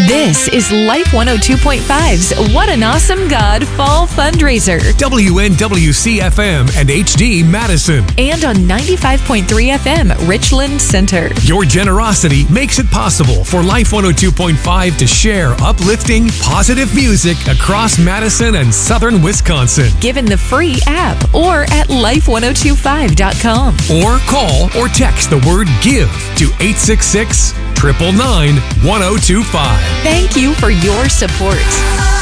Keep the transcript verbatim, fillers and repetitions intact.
This is Life one oh two point five's What an Awesome God Fall Fundraiser. W N W C F M and H D Madison. And on ninety-five point three F M, Richland Center. Your generosity makes it possible for Life one oh two point five to share uplifting, positive music across Madison and southern Wisconsin. Give in the free app or at life one oh two five dot com. Or call or text the word GIVE to eight six six, nine nine nine, one oh two five. Thank you for your support.